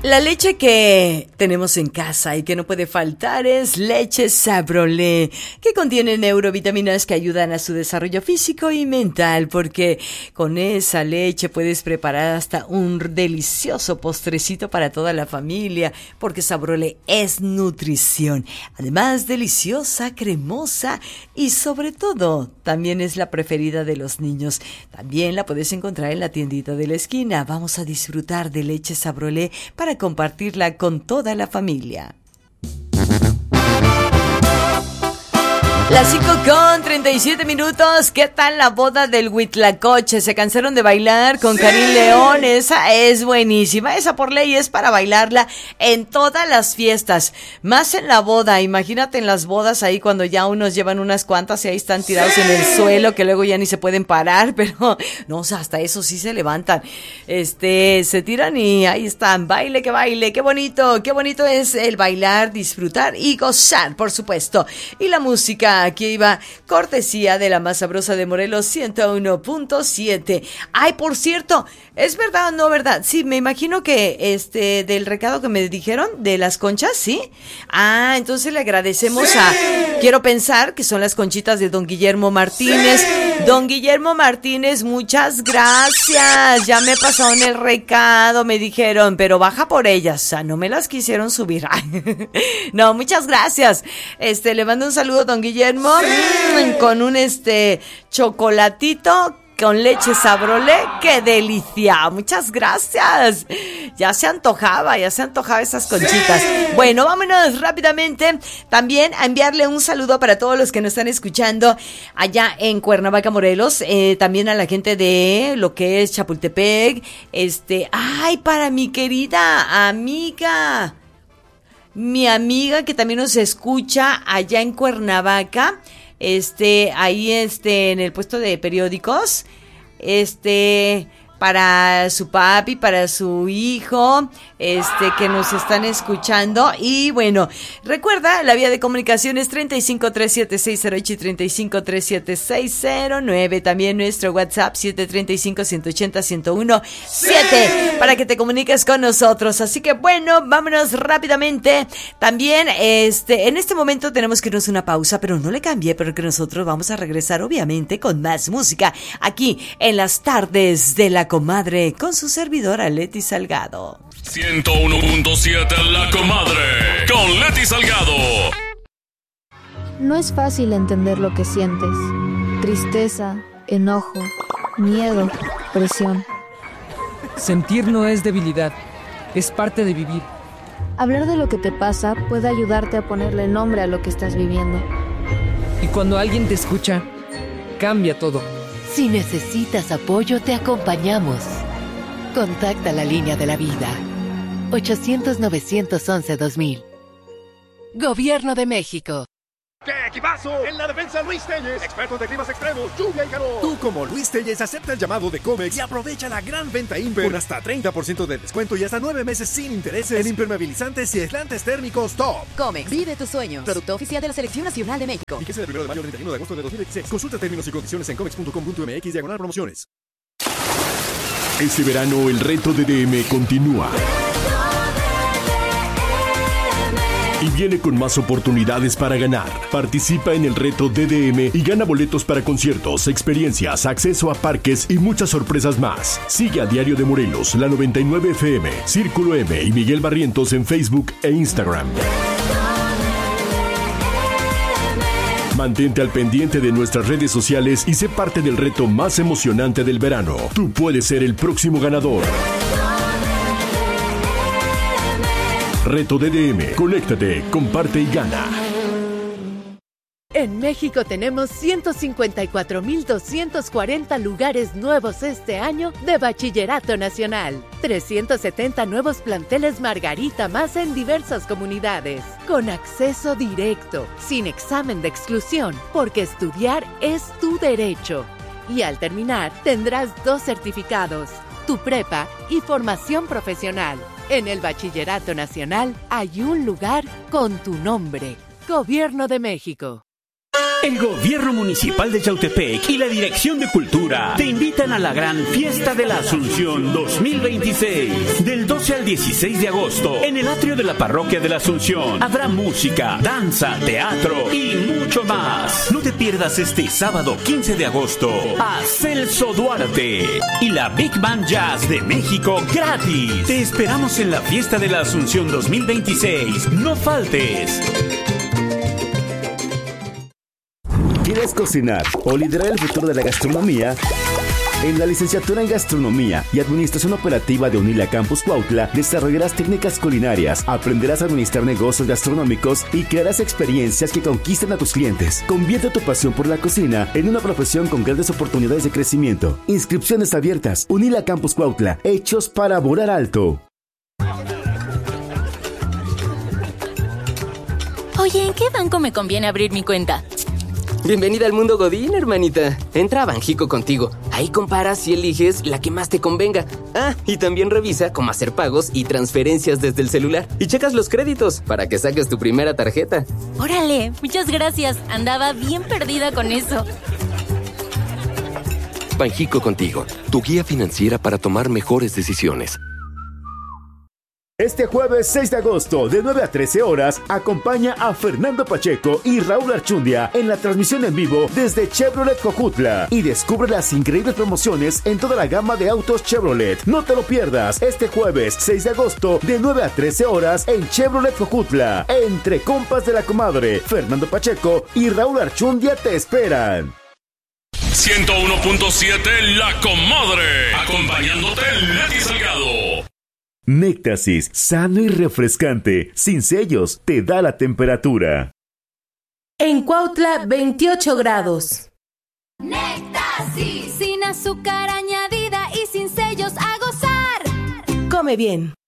La leche que tenemos en casa y que no puede faltar es leche Sabrolé, que contiene neurovitaminas que ayudan a su desarrollo físico y mental, porque con esa leche puedes preparar hasta un delicioso postrecito para toda la familia, porque Sabrolé es nutrición, además deliciosa, cremosa y sobre todo también es la preferida de los niños. También la puedes encontrar en la tiendita de la esquina. Vamos a disfrutar de leche Sabrolé para compartirla con toda la familia. Las 5:37. ¿Qué tal la boda del Huitlacoche? ¿Se cansaron de bailar con Karim León? Esa es buenísima. Esa por ley es para bailarla en todas las fiestas. Más en la boda. Imagínate en las bodas ahí cuando ya unos llevan unas cuantas y ahí están tirados en el suelo que luego ya ni se pueden parar. Pero no, o sea, hasta eso sí se levantan. Se tiran y ahí están. Baile, que baile. Qué bonito es el bailar, disfrutar y gozar, por supuesto. Y la música aquí iba cortesía de la más sabrosa de Morelos 101.7. Ay, por cierto, ¿es verdad o no verdad? Sí, me imagino que del recado que me dijeron de las conchas, ¿sí? Ah, entonces le agradecemos quiero pensar que son las conchitas de don Guillermo Martínez. Don Guillermo Martínez, muchas gracias. Ya me pasaron el recado, me dijeron, pero baja por ellas. O sea, no me las quisieron subir. No, muchas gracias. Le mando un saludo a don Guillermo con un chocolatito con leche Sabrolé. ¡Qué delicia! Muchas gracias. Ya se antojaba esas conchitas. Bueno, vámonos rápidamente también a enviarle un saludo para todos los que nos están escuchando allá en Cuernavaca, Morelos. También a la gente de lo que es Chapultepec. Ay, para mi querida amiga. Mi amiga que también nos escucha allá en Cuernavaca, ahí en el puesto de periódicos, para su papi, para su hijo, que nos están escuchando. Y bueno, recuerda, la vía de comunicación es 3537-608 y 3537-609. También nuestro WhatsApp 735-180-1017 para que te comuniques con nosotros. Así que bueno, vámonos rápidamente. También, en este momento tenemos que irnos una pausa, pero no le cambie, porque nosotros vamos a regresar obviamente con más música aquí en las tardes de la comadre con su servidora Leti Salgado. 101.7 La Comadre con Leti Salgado. No es fácil entender lo que sientes. Tristeza, enojo, miedo, presión. Sentir no es debilidad, es parte de vivir. Hablar de lo que te pasa puede ayudarte a ponerle nombre a lo que estás viviendo. Y cuando alguien te escucha, cambia todo. Si necesitas apoyo, te acompañamos. Contacta la línea de la vida. 800-911-2000. Gobierno de México. ¡Qué equipazo! En la defensa, Luis Telles, expertos de climas extremos, lluvia y calor. Tú, como Luis Telles, acepta el llamado de Comex y aprovecha la gran venta Imper con hasta 30% de descuento y hasta 9 meses sin intereses en impermeabilizantes y aislantes térmicos top. Comex, vive tus sueños. Producto oficial de la Selección Nacional de México. Fíjese del 1 de mayo al 31 de agosto de 2016. Consulta términos y condiciones en comex.com.mx/promociones. Este verano el reto de DM continúa. Y viene con más oportunidades para ganar. Participa en el reto DDM y gana boletos para conciertos, experiencias, acceso a parques y muchas sorpresas más. Sigue a Diario de Morelos, la 99 FM, Círculo M y Miguel Barrientos en Facebook e Instagram. Mantente al pendiente de nuestras redes sociales y sé parte del reto más emocionante del verano. Tú puedes ser el próximo ganador. Reto DDM. Conéctate, comparte y gana. En México tenemos 154,240 lugares nuevos este año de Bachillerato Nacional. 370 nuevos planteles Margarita más en diversas comunidades. Con acceso directo, sin examen de exclusión, porque estudiar es tu derecho. Y al terminar, tendrás 2 certificados, tu prepa y formación profesional. En el Bachillerato Nacional hay un lugar con tu nombre. Gobierno de México. El Gobierno Municipal de Yautepec y la Dirección de Cultura te invitan a la gran Fiesta de la Asunción 2026. Del 12 al 16 de agosto, en el atrio de la Parroquia de la Asunción, habrá música, danza, teatro y mucho más. No te pierdas este sábado 15 de agosto a Celso Duarte y la Big Band Jazz de México gratis. Te esperamos en la Fiesta de la Asunción 2026. No faltes. ¿Quieres cocinar o liderar el futuro de la gastronomía? En la licenciatura en Gastronomía y Administración Operativa de UNILA Campus Cuautla desarrollarás técnicas culinarias, aprenderás a administrar negocios gastronómicos y crearás experiencias que conquisten a tus clientes. Convierte tu pasión por la cocina en una profesión con grandes oportunidades de crecimiento. Inscripciones abiertas. UNILA Campus Cuautla, hechos para volar alto. Oye, ¿en qué banco me conviene abrir mi cuenta? Bienvenida al mundo Godín, hermanita. Entra a Banjico Contigo. Ahí comparas y eliges la que más te convenga. Ah, y también revisa cómo hacer pagos y transferencias desde el celular. Y checas los créditos para que saques tu primera tarjeta. Órale, muchas gracias. Andaba bien perdida con eso. Banjico Contigo, tu guía financiera para tomar mejores decisiones. Este jueves 6 de agosto, de 9 a 13 horas, acompaña a Fernando Pacheco y Raúl Archundia en la transmisión en vivo desde Chevrolet Jojutla y descubre las increíbles promociones en toda la gama de autos Chevrolet. No te lo pierdas, este jueves 6 de agosto, de 9 a 13 horas en Chevrolet Jojutla. Entre compas de la comadre, Fernando Pacheco y Raúl Archundia te esperan. 101.7 La Comadre, acompañándote Leti Salgado. Néctasis, sano y refrescante, sin sellos, te da la temperatura. En Cuautla, 28 grados. Néctasis, sin azúcar añadida y sin sellos, a gozar. Come bien.